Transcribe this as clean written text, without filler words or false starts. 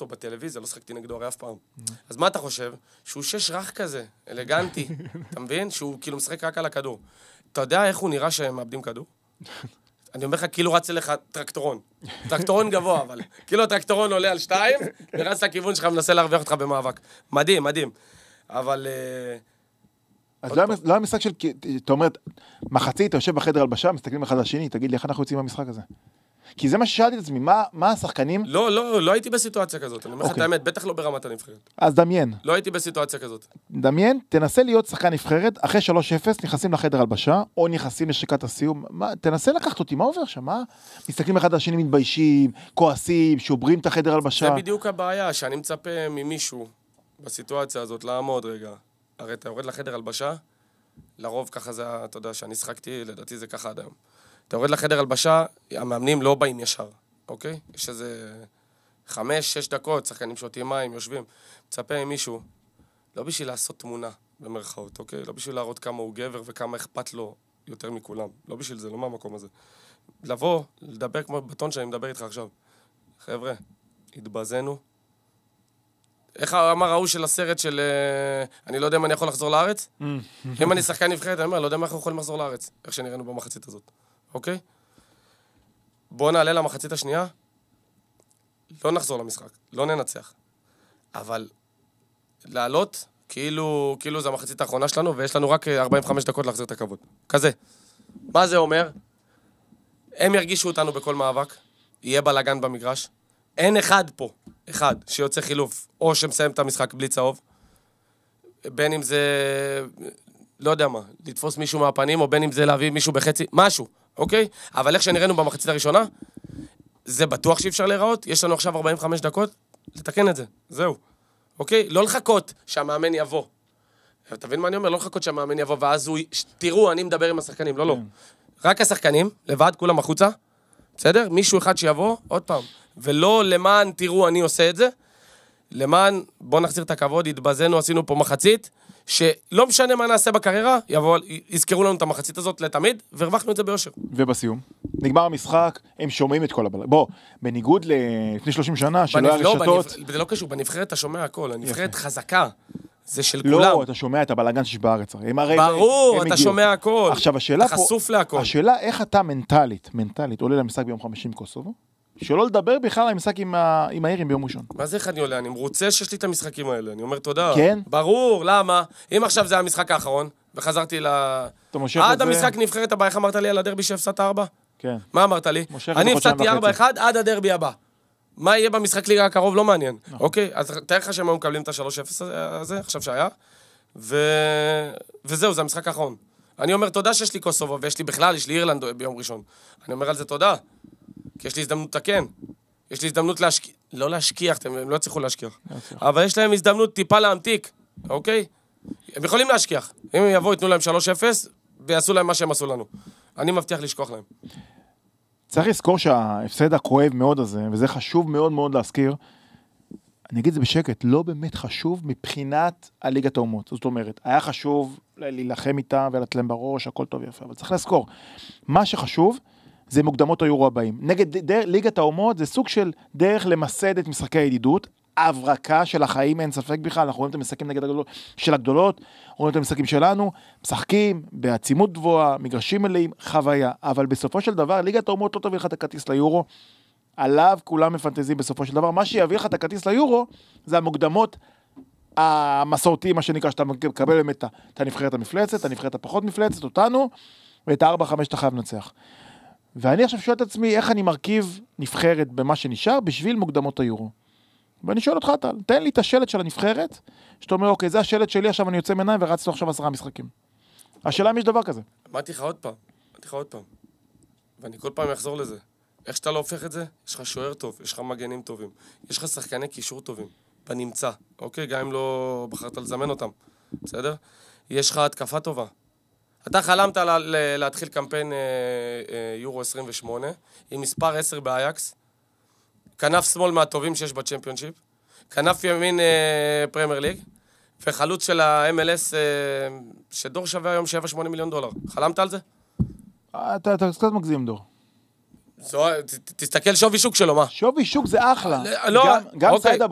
אותו בטלוויזיה, לא שחקתי נגדו הרי אף פעם. אז מה אתה חושב? שהוא שש רך כזה, אלגנטי, אתה מבין? שהוא כאילו משחק רק על הכדור. אתה יודע איך הוא נראה שהם מאבדים כדור? אני אומר לך, כאילו רץ אליך טרקטורון. טרקטורון גבוה, אבל. כאילו הטרקטורון עולה על 2, ורץ לכיוון שלך, מנסה להרוויח אותך במאבק. מדהים, מדהים. אבל... אז לא היה משחק של... אתה אומר, מחצית, אתה יושב בחדר הלבשה, מסתכלים אחד על השני, תגיד לי, איך אנחנו יוצאים מהמשחק הזה? כי זה מה ששאלתי את עצמי, מה השחקנים... לא הייתי בסיטואציה כזאת. אני אומר לך את האמת, בטח לא ברמת הנבחרת. אז דמיין. לא הייתי בסיטואציה כזאת. דמיין, תנסה להיות שחקן נבחרת, אחרי 3-0 נכנסים לחדר הלבשה, או נכנסים לשריקת הסיום. תנסה לקחת אותי, מה עובר שם? מסתכלים אחד על השני, מתביישים, כועסים, שוברים את החדר הלבשה. זה בדיוק הבעיה, שאני מצפה ממישהו בסיטואציה הזאת לעמוד רגע. הרי אתה יורד לחדר הלבשה, לרוב ככה זה, אתה יודע, שאני שחקתי, לדעתי זה ככה עד היום. אתה יורד לחדר הלבשה, המאמנים לא באים ישר, אוקיי? יש איזה 5-6 דקות, שחקנים שותים מים, יושבים. מצפה עם מישהו, לא בשביל לעשות תמונה, במרכאות, אוקיי? לא בשביל להראות כמה הוא גבר וכמה אכפת לו יותר מכולם. לא בשביל זה, לא מהמקום הזה. לבוא, לדבר כמו בטון שאני מדבר איתך עכשיו. חבר'ה, התבזנו. איך אמר ההוא של הסרט של... אני לא יודע אם אני יכול לחזור לארץ? אם אני שחקן נבחרת, אני אומר, לא יודע אם אנחנו יכולים לחזור לארץ. איך שנראינו במחצית הזאת. אוקיי? בואו נעלה למחצית השנייה. לא נחזור למשחק. לא ננצח. אבל לעלות, כאילו זה המחצית האחרונה שלנו, ויש לנו רק 45 דקות להחזיר את הכבוד. כזה. מה זה אומר? הם ירגישו אותנו בכל מאבק. יהיה בלגן במגרש. אין אחד פה, אחד, שיוצא חילוף, או שמסיים את המשחק בלי צהוב. בין אם זה, לא יודע מה, לתפוס מישהו מהפנים, או בין אם זה להביא מישהו בחצי, משהו, אוקיי? אבל איך שנראינו במחצית הראשונה, זה בטוח שאי אפשר להיראות, יש לנו עכשיו 45 דקות, לתקן את זה, זהו. אוקיי? לא לחכות שהמאמן יבוא. תבין מה אני אומר? לא לחכות שהמאמן יבוא, ואז הוא, תראו, אני מדבר עם השחקנים, לא. רק השחקנים, לבד, כולם החוצה, בסדר? מישהו אחד שיבוא, עוד פעם. ולא למען, תראו, אני עושה את זה, למען, בוא נחזיר את הכבוד, התבזנו, עשינו פה מחצית, שלא משנה מה נעשה בקריירה, יזכרו לנו את המחצית הזאת לתמיד, והרווחנו את זה ביושר. ובסיום, נגמר המשחק, הם שומעים את כל הבלגן. בוא, בניגוד לפני 30 שנה, שלא היה רשתות... זה לא קשור, בנבחרת אתה שומע הכל, הנבחרת חזקה, זה של כולם. לא, אתה שומע את הבלגן שיש בארץ. ברור, אתה שומע הכל. עכשיו, השאלה פה... חשוף להכל. השאלה, איך אתה מנטלית, עולה למשחק ביום 50 עם קוסובו, שלא לדבר בכלל על המשחק עם האירים ביום ראשון. מה זה איך אני עולה? אני מרוצה שיש לי את המשחקים האלה. אני אומר תודה. כן? ברור, למה? אם עכשיו זה המשחק האחרון, וחזרתי עד המשחק נבחרת הבא, איך אמרת לי על הדרבי שהפסדת 4? כן. מה אמרת לי? אני הפסדתי 4-1 עד הדרבי הבא. מה יהיה במשחק ליגה הקרוב? לא מעניין. אוקיי? אז תאר לך שהם היו מקבלים את ה-3-0 הזה, עכשיו שהיה. וזהו, זה המשחק האחרון. אני אומר תודה שיש לי קוסובו, ויש לי בכלל, יש לי אירלנד ביום ראשון. אני אומר על זה תודה. כי יש לי הזדמנות לתקן. יש לי הזדמנות להשקיע. לא להשקיע, הם לא יצליחו להשקיע. אבל יש להם הזדמנות טיפה להמתיק. אוקיי? הם יכולים להשקיח. אם הם יבואו, יתנו להם 3-0, ויעשו להם מה שהם עשו לנו. אני מבטיח לשכוח להם. צריך לזכור שההפסד הכואב מאוד הזה, וזה חשוב מאוד מאוד להזכיר, אני אגיד את זה בשקט, לא באמת חשוב מבחינת הליגת האומות. זאת אומרת, היה חשוב להילחם איתה ולתת להם בראש, הכל טוב יפה, אבל צריך לזכור, מה שחשוב זה מוקדמות היורו הבאים. נגד ליגת האומות זה סוג של דרך למסד את משחקי הידידות, הברקה של החיים, אין ספק בכלל, אנחנו רואים את המשחקים נגד של הגדולות, רואים את המשחקים שלנו, משחקים בעצימות גבוהה, מגרשים מלאים, חוויה, אבל בסופו של דבר, ליגת האומות לא תביא לך את הכרטיס ליורו, עליו כולם מפנטזים בסופו של דבר, מה שיביא לך את הכרטיס ליורו, זה המוקדמות המסורתיים, מה שנקרא, שאתה מקבל באמת את הנבחרת המפלצת, את הנבחרת הפחות מפלצת, אותנו, ואת ה-4-5 אתה חייב לנצח. ואני עכשיו שואל את עצמי, איך אני מרכיב נבחרת במה שנשאר, בשביל מוקדמות היורו. ואני שואל אותך, תן לי את השלט של הנבחרת, שאתה אומר, אוקיי, זה השלט שלי, עכשיו אני יוצא מעיניים, ורצתי עכשיו 10 משחקים. השאלה אם יש דבר כזה. אמרתי לך עוד פעם. ואני כל פעם אחזור לזה. איך שאתה לא הופך את זה, יש לך שוער טוב, יש לך מגנים טובים, יש לך שחקני קישור טובים, בנמצא, אוקיי? גם אם לא בחרת לזמן אותם, בסדר? יש לך התקפה טובה. אתה חלמת להתחיל קמפיין יורו 28, עם מספר 10 באייקס, כנף שמאל מהטובים שיש בצ'מפיונשיפ, כנף ימין פרמייר ליג, וחלוץ של ה-MLS, שדור שווה היום $7-8 מיליון. חלמת על זה? אתה קצת מגזים, דור. תסתכל שווי שוק שלו, מה? שווי שוק זה אחלה. לא, גם סיידה